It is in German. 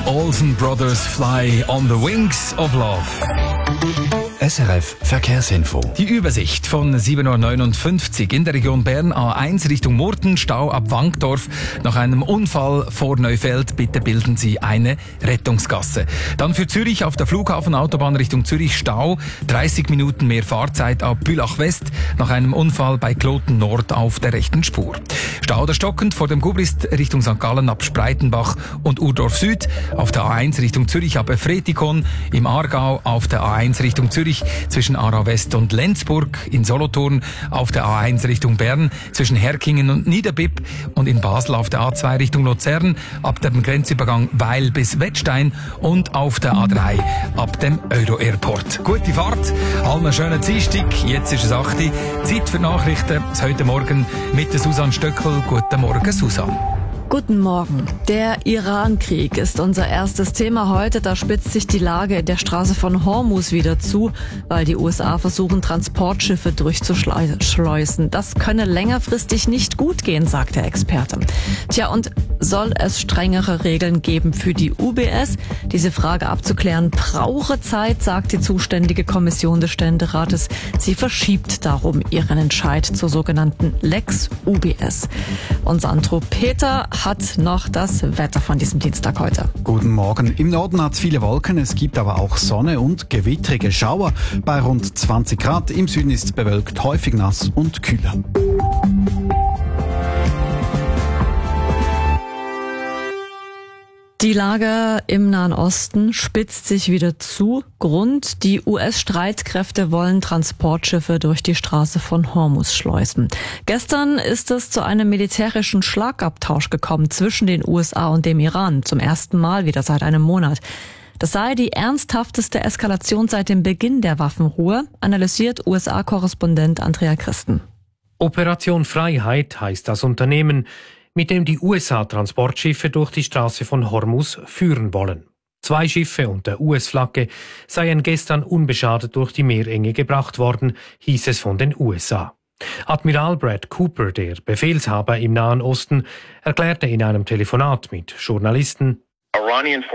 Olsen Brothers Fly on the Wings of Love. SRF Verkehrsinfo. Die Übersicht von 7.59 Uhr in der Region Bern, A1 Richtung Murten, Stau ab Wankdorf. Nach einem Unfall vor Neufeld, bitte bilden Sie eine Rettungsgasse. Dann für Zürich auf der Flughafenautobahn Richtung Zürich Stau, 30 Minuten mehr Fahrzeit ab Bülach West, nach einem Unfall bei Kloten Nord auf der rechten Spur. Stau oder stockend vor dem Gubrist Richtung St. Gallen ab Spreitenbach und Urdorf Süd, auf der A1 Richtung Zürich ab Efretikon, im Aargau auf der A1 Richtung Zürich zwischen Aarau West und Lenzburg, in Solothurn auf der A1 Richtung Bern zwischen Herkingen und Niederbipp und in Basel auf der A2 Richtung Luzern ab dem Grenzübergang Weil bis Wettstein und auf der A3 ab dem Euro-Airport. Gute Fahrt, allen einen schönen Dienstag, jetzt ist es 8 Uhr, Zeit für Nachrichten, heute Morgen mit der Susanne Stöckel. Guten Morgen, Susanne. Guten Morgen. Der Iran-Krieg ist unser erstes Thema heute. Da spitzt sich die Lage in der Straße von Hormuz wieder zu, weil die USA versuchen, Transportschiffe durchzuschleusen. Das könne längerfristig nicht gut gehen, sagt der Experte. Tja, und soll es strengere Regeln geben für die UBS? Diese Frage abzuklären brauche Zeit, sagt die zuständige Kommission des Ständerates. Sie verschiebt darum ihren Entscheid zur sogenannten Lex UBS. Und Sandro Peter hat noch das Wetter von diesem Dienstag heute. Guten Morgen. Im Norden hat es viele Wolken, es gibt aber auch Sonne und gewittrige Schauer. Bei rund 20 Grad. Im Süden ist es bewölkt, häufig nass und kühler. Die Lage im Nahen Osten spitzt sich wieder zu. Grund: die US-Streitkräfte wollen Transportschiffe durch die Straße von Hormuz schleusen. Gestern ist es zu einem militärischen Schlagabtausch gekommen zwischen den USA und dem Iran. Zum ersten Mal wieder seit einem Monat. Das sei die ernsthafteste Eskalation seit dem Beginn der Waffenruhe, analysiert USA-Korrespondent Andrea Christen. Operation Freiheit heißt das Unternehmen, mit dem die USA Transportschiffe durch die Straße von Hormuz führen wollen. 2 Schiffe unter US-Flagge seien gestern unbeschadet durch die Meerenge gebracht worden, hieß es von den USA. Admiral Brad Cooper, der Befehlshaber im Nahen Osten, erklärte in einem Telefonat mit Journalisten: